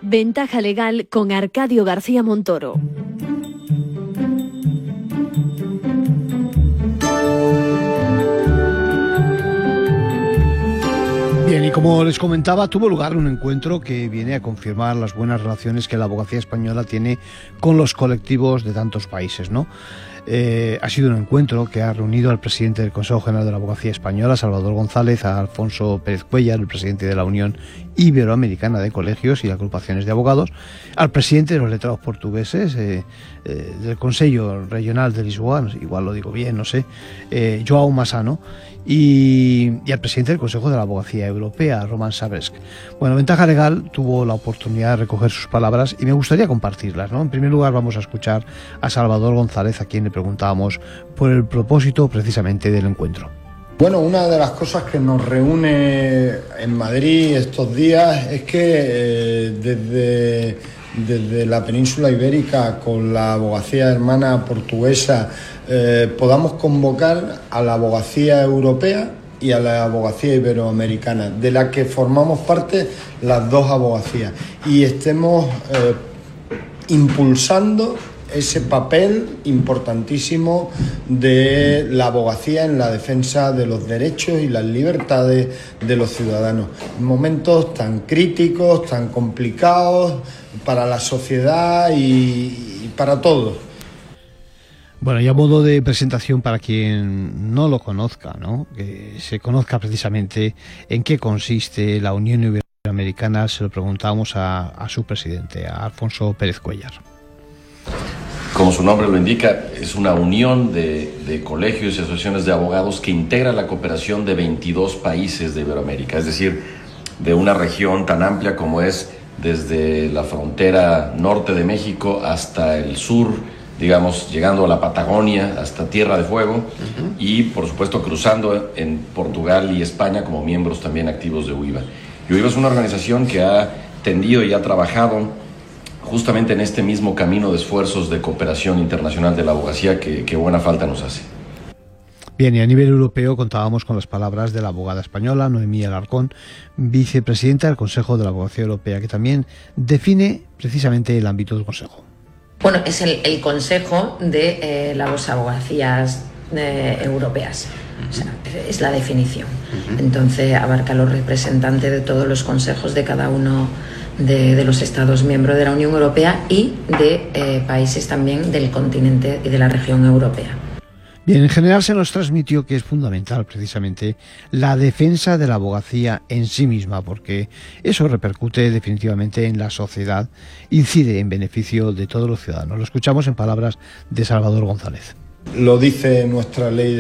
Ventaja Legal con Arcadio García Montoro. Bien, y como les comentaba, tuvo lugar un encuentro que viene a confirmar las buenas relaciones que la abogacía española tiene con los colectivos de tantos países, ¿no? Ha sido un encuentro que ha reunido al presidente del Consejo General de la Abogacía Española, Salvador González, a Alfonso Pérez Cuéllar, el presidente de la Unión Iberoamericana de Colegios y Agrupaciones de Abogados, al presidente de los letrados portugueses, del Consejo Regional de Lisboa, igual lo digo bien, no sé, João Massano, y al presidente del Consejo de la Abogacía Europea, Roman Sabresc. Bueno, Ventaja Legal tuvo la oportunidad de recoger sus palabras y me gustaría compartirlas, ¿no? En primer lugar, vamos a escuchar a Salvador González, a quien le preguntábamos por el propósito precisamente del encuentro. Bueno, una de las cosas que nos reúne en Madrid estos días es que desde la península ibérica, con la abogacía hermana portuguesa, podamos convocar a la abogacía europea y a la abogacía iberoamericana, de la que formamos parte las dos abogacías, y estemos impulsando ese papel importantísimo de la abogacía en la defensa de los derechos y las libertades de los ciudadanos. En momentos tan críticos, tan complicados para la sociedad y para todos. Bueno, y a modo de presentación para quien no lo conozca, ¿no? Que se conozca precisamente en qué consiste la Unión Iberoamericana, se lo preguntamos a su presidente, a Alfonso Pérez Cuéllar. Como su nombre lo indica, es una unión de colegios y asociaciones de abogados que integra la cooperación de 22 países de Iberoamérica, es decir, de una región tan amplia como es desde la frontera norte de México hasta el sur, digamos, llegando a la Patagonia, hasta Tierra de Fuego, y por supuesto cruzando en Portugal y España como miembros también activos de UIVA. Y UIVA es una organización que ha tendido y ha trabajado justamente en este mismo camino de esfuerzos de cooperación internacional de la abogacía que buena falta nos hace. Bien, y a nivel europeo contábamos con las palabras de la abogada española Noemí Alarcón, vicepresidenta del Consejo de la Abogacía Europea, que también define precisamente el ámbito del Consejo. Bueno, es el Consejo de las abogacías europeas, o sea, es la definición. Entonces abarca los representantes de todos los consejos de cada uno de los Estados miembros de la Unión Europea y de países también del continente y de la región europea. Bien, en general se nos transmitió que es fundamental precisamente la defensa de la abogacía en sí misma, porque eso repercute definitivamente en la sociedad, incide en beneficio de todos los ciudadanos. Lo escuchamos en palabras de Salvador González. Lo dice nuestra ley